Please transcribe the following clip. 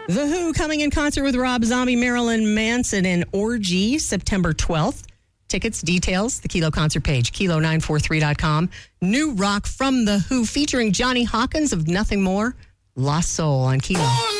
The Who coming in concert with Rob Zombie, Marilyn Manson, and Orgy, September 12th. Tickets, details, the Kilo concert page, kilo943.com. New rock from The Who featuring Johnny Hawkins of Nothing More, Lost Soul on Kilo.